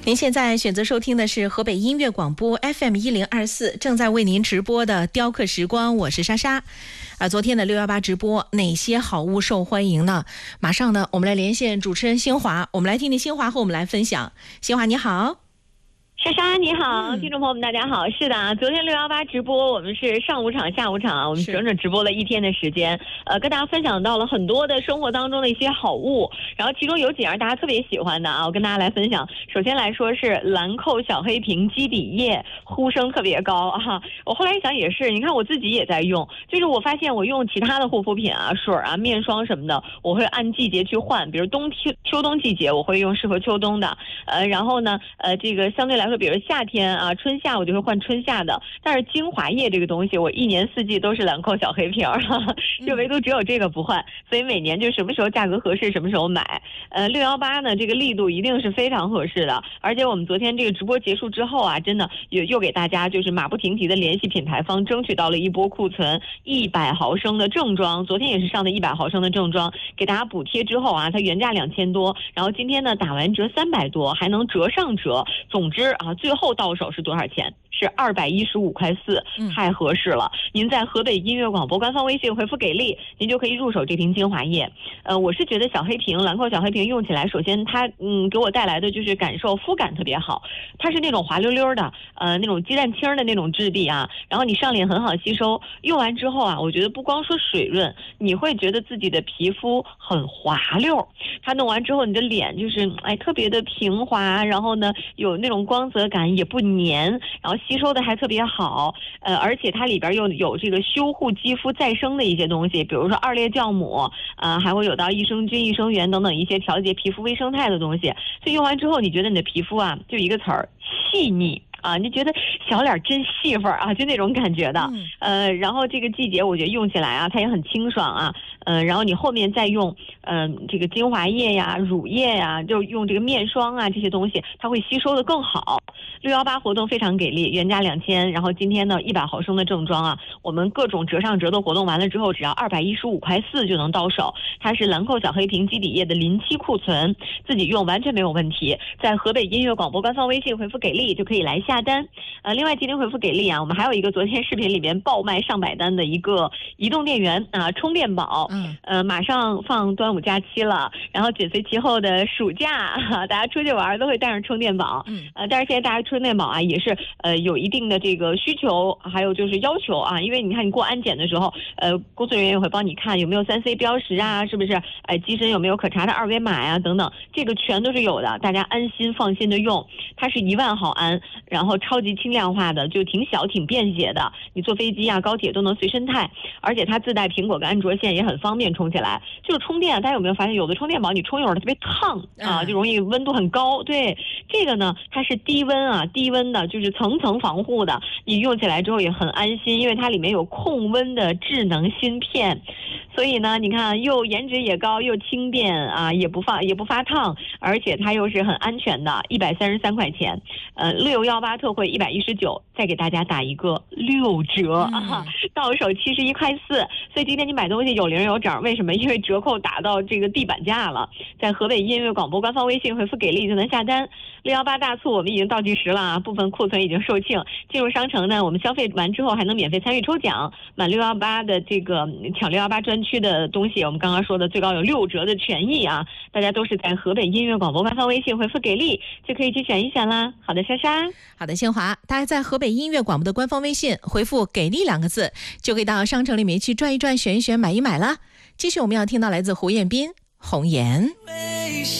您现在选择收听的是河北音乐广播 FM1024，正在为您直播的雕刻时光，我是莎莎。昨天的618直播，哪些好物受欢迎呢？马上呢，我们来连线主持人新华，我们来听听新华和我们来分享。新华你好。 莎莎你好，听众朋友们大家好。是的啊，昨天618直播我们是上午场下午场，我们整整直播了1天的时间，跟大家分享到了很多的生活当中的一些好物，然后其中有几样大家特别喜欢的啊，我跟大家来分享。首先来说是兰蔻小黑瓶基底液，呼声特别高啊。我后来一想也是，你看我自己也在用，就是我发现我用其他的护肤品啊、水啊、面霜什么的，我会按季节去换，比如秋冬季节我会用适合秋冬的，然后呢，这个相对来说，比如夏天啊、春夏我就会换春夏的，但是精华液这个东西，我1年4季都是兰蔻小黑瓶，就唯独只有这个不换，所以每年就什么时候价格合适什么时候买。618呢，这个力度一定是非常合适的，而且我们昨天这个直播结束之后啊，真的又给大家就是马不停蹄的联系品牌方，争取到了一波库存100毫升的正装，昨天也是上的100毫升的正装，给大家补贴之后啊，它原价2000多，然后今天呢打完折300多，还能折上折，总之啊，最后到手是多少钱？是215.4块，太合适了。您在河北音乐广播官方微信回复给力，您就可以入手这瓶精华液。我是觉得小黑瓶兰蔻小黑瓶用起来，首先它给我带来的就是感受肤感特别好，它是那种滑溜溜的那种鸡蛋清的那种质地啊，然后你上脸很好吸收，用完之后啊，我觉得不光说水润，你会觉得自己的皮肤很滑溜，它弄完之后你的脸就是特别的平滑，然后呢有那种光泽感，也不黏，然后吸收的还特别好，而且它里边又有这个修护肌肤再生的一些东西，比如说2列酵母，还会有到益生菌、益生元等等一些调节皮肤微生态的东西，所以用完之后，你觉得你的皮肤啊，就一个词儿，细腻。啊，你觉得小脸真细份啊，就那种感觉的。然后这个季节我觉得用起来啊，它也很清爽啊。然后你后面再用这个精华液呀、乳液呀，就用这个面霜啊这些东西，它会吸收的更好。618活动非常给力，原价2000，然后今天呢100毫升的正装啊，我们各种折上折的活动完了之后，只要215.4块就能到手。它是兰蔻小黑瓶基底液的临期库存，自己用完全没有问题。在河北音乐广播官方微信回复给力就可以来下单。另外今天回复给力啊，我们还有一个昨天视频里面爆卖上百单的一个移动电源啊，充电宝。马上放端午假期了，然后紧随其后的暑假，大家出去玩都会带上充电宝。但是现在大家充电宝啊也是有一定的这个需求，还有就是要求啊，因为你看你过安检的时候，工作人员也会帮你看有没有3C 标识啊，是不是？机身有没有可查的2维码呀等等，这个全都是有的，大家安心放心的用。它是1万毫安，然后超级轻量化的，就挺小挺便携的，你坐飞机啊高铁都能随身带，而且它自带苹果跟安卓线也很方便充起来。就是充电，大家有没有发现有的充电宝你充一会儿它特别烫啊，就容易温度很高。对，这个呢它是低温的，就是层层防护的，你用起来之后也很安心，因为它里面有控温的智能芯片，所以呢你看又颜值也高，又轻便啊，也不发烫，而且它又是很安全的，133块钱。618特惠119，再给大家打一个6折啊，到手71.4块。所以今天你买东西有零有整，为什么？因为折扣打到这个地板价了。在河北音乐广播官方微信回复给力就能下单。618大促我们已经倒计时了啊，部分库存已经售罄。进入商城呢，我们消费完之后还能免费参与抽奖，满618的这个抢618专区的东西，我们刚刚说的最高有6折的权益啊！大家都是在河北音乐广播官方微信回复给力就可以去选一选啦。好的，莎莎。 好的，新华，大家在河北音乐广播的官方微信回复给力2个字，就可以到商城里面去转一转、选一选、买一买啦。继续我们要听到来自胡彦斌《红颜》。